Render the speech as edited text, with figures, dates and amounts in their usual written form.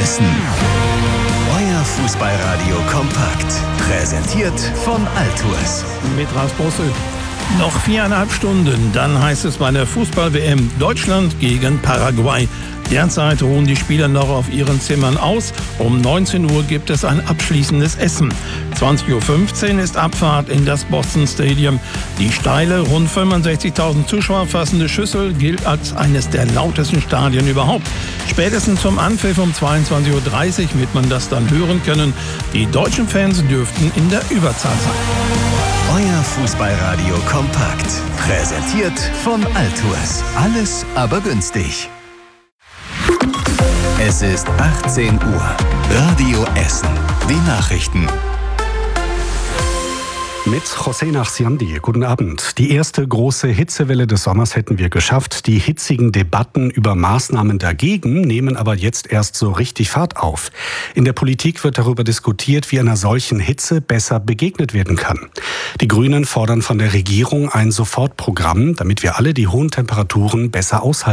Essen. Euer Fußballradio kompakt. Präsentiert von Altours. Mit Rasbosse. Noch 4,5 Stunden, dann heißt es bei der Fußball-WM Deutschland gegen Paraguay. Derzeit ruhen die Spieler noch auf ihren Zimmern aus. Um 19 Uhr gibt es ein abschließendes Essen. 20.15 Uhr ist Abfahrt in das Boston Stadium. Die steile, rund 65.000 Zuschauer fassende Schüssel gilt als eines der lautesten Stadien überhaupt. Spätestens zum Anpfiff um 22.30 Uhr wird man das dann hören können. Die deutschen Fans dürften in der Überzahl sein. Euer Fußballradio kompakt. Präsentiert von Altours. Alles aber günstig. Es ist 18 Uhr. Radio Essen. Die Nachrichten. Mit José Nachsiandi. Guten Abend. Die erste große Hitzewelle des Sommers hätten wir geschafft. Die hitzigen Debatten über Maßnahmen dagegen nehmen aber jetzt erst so richtig Fahrt auf. In der Politik wird darüber diskutiert, wie einer solchen Hitze besser begegnet werden kann. Die Grünen fordern von der Regierung ein Sofortprogramm, damit wir alle die hohen Temperaturen besser aushalten.